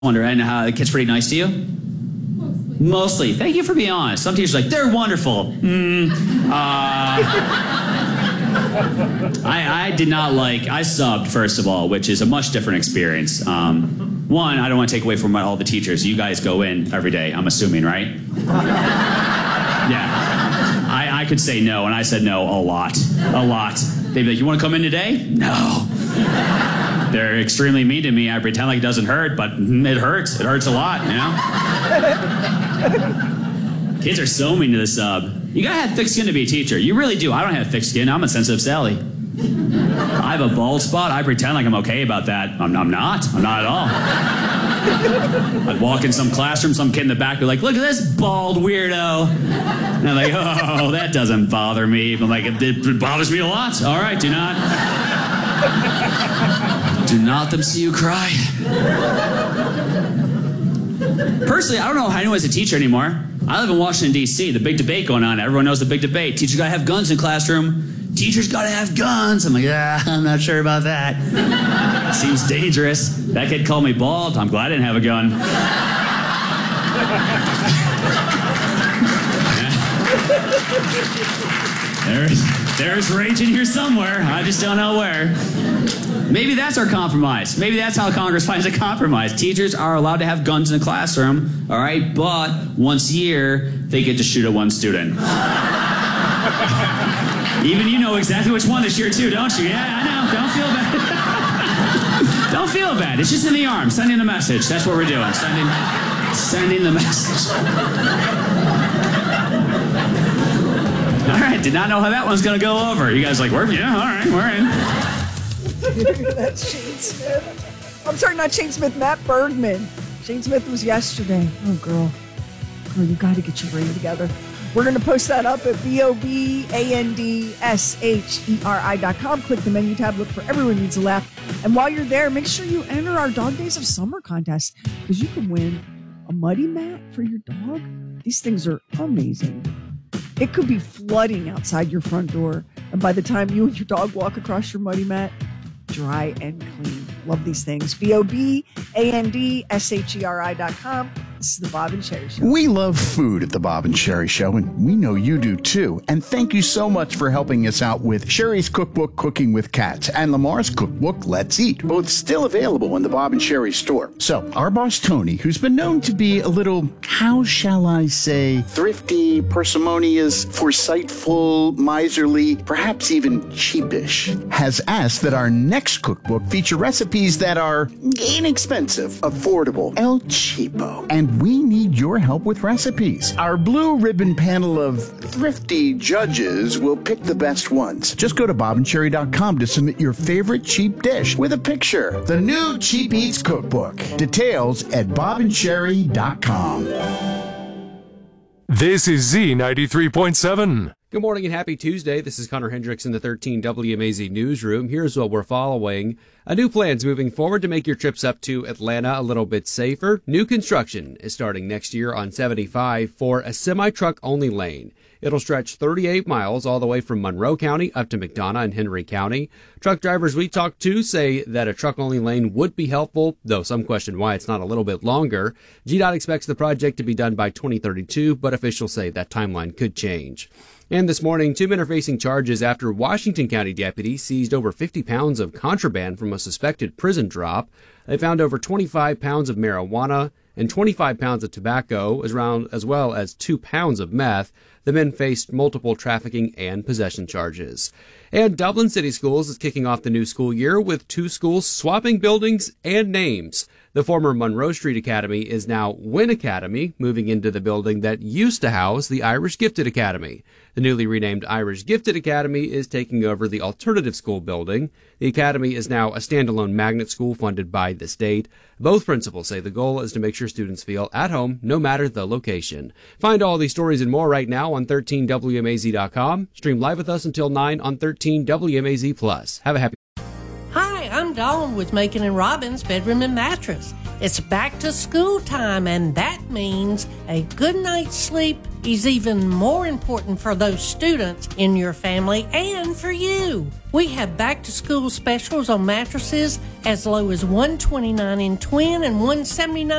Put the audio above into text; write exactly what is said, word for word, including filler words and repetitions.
wonder, and uh, the kid's pretty nice to you? Mostly. Mostly. Thank you for being honest. Some teachers are like, they're wonderful. Mm, uh, I, I did not like, I subbed, first of all, which is a much different experience. Um, one, I don't want to take away from all the teachers. You guys go in every day, I'm assuming, right? Yeah. I, I could say no, and I said no a lot. A lot. They'd be like, you want to come in today? No. They're extremely mean to me. I pretend like it doesn't hurt, but it hurts. It hurts a lot, you know? Kids are so mean to the sub. You gotta have thick skin to be a teacher. You really do. I don't have thick skin. I'm a sensitive Sally. I have a bald spot. I pretend like I'm okay about that. I'm, I'm not. I'm not at all. I'd walk in some classroom, some kid in the back would be like, look at this bald weirdo. And I'm like, oh, that doesn't bother me. I'm like, it, it bothers me a lot. All right, do not. Do not let them see you cry. Personally, I don't know how anyone's a teacher anymore. I live in Washington, D C The big debate going on. Everyone knows the big debate. Teachers gotta have guns in classroom. Teachers gotta have guns. I'm like, ah, I'm not sure about that. Seems dangerous. That kid called me bald. I'm glad I didn't have a gun. There's, there's rage in here somewhere. I just don't know where. Maybe that's our compromise. Maybe that's how Congress finds a compromise. Teachers are allowed to have guns in the classroom, all right, but once a year, they get to shoot at one student. Even you know exactly which one this year, too, don't you? Yeah, I know. Don't feel bad. Don't feel bad. It's just in the arm. Sending the message. That's what we're doing. Sending, sending the message. All right, did not know how that one's going to go over. You guys like, we're, yeah, all right, we're in. That's Shane Smith. I'm sorry, not Shane Smith, Matt Bergman. Shane Smith was yesterday. Oh, girl. Girl, you got to get your brain together. We're going to post that up at B O B A N D S H E R I dot com. Click the menu tab, look for Everyone Needs a Laugh. And while you're there, make sure you enter our Dog Days of Summer contest because you can win a muddy mat for your dog. These things are amazing. It could be flooding outside your front door. And by the time you and your dog walk across your muddy mat, dry and clean. Love these things. B O B A N D S H E R I dot com. This is the Bob and Sherry Show. We love food at the Bob and Sherry Show, and we know you do too. And thank you so much for helping us out with Sherry's cookbook, Cooking with Cats, and Lamar's cookbook, Let's Eat, both still available in the Bob and Sherry store. So, our boss Tony, who's been known to be a little, how shall I say, thrifty, parsimonious, foresightful, miserly, perhaps even cheapish, has asked that our next cookbook feature recipes that are inexpensive, affordable, El Cheapo, and we need your help with recipes. Our blue ribbon panel of thrifty judges will pick the best ones. Just go to bob and sherry dot com to submit your favorite cheap dish with a picture. The new Cheap Eats Cookbook. Details at bob and sherry dot com. This is Z ninety-three point seven. Good morning and happy Tuesday. This is Connor Hendricks in the thirteen W M A Z newsroom. Here's what we're following. A new plan's moving forward to make your trips up to Atlanta a little bit safer. New construction is starting next year on seventy-five for a semi-truck only lane. It'll stretch thirty-eight miles all the way from Monroe County up to McDonough and Henry County. Truck drivers we talked to say that a truck-only lane would be helpful, though some question why it's not a little bit longer. G DOT expects the project to be done by twenty thirty-two, but officials say that timeline could change. And this morning, two men are facing charges after Washington County deputies seized over fifty pounds of contraband from a suspected prison drop. They found over twenty-five pounds of marijuana and twenty-five pounds of tobacco, as, around, as well as two pounds of meth. The men faced multiple trafficking and possession charges. And Dublin City Schools is kicking off the new school year with two schools swapping buildings and names. The former Monroe Street Academy is now Wynn Academy, moving into the building that used to house the Irish Gifted Academy. The newly renamed Irish Gifted Academy is taking over the alternative school building. The academy is now a standalone magnet school funded by the state. Both principals say the goal is to make sure students feel at home no matter the location. Find all these stories and more right now on thirteen W M A Z dot com. Stream live with us until nine on thirteen W M A Z Plus. Have a happy Hi, I'm Dawn with Macon and Robbins Bedroom and Mattress. It's back to school time, and that means a good night's sleep is even more important for those students in your family and for you. We have back to school specials on mattresses as low as one hundred twenty-nine dollars in twin and one hundred seventy-nine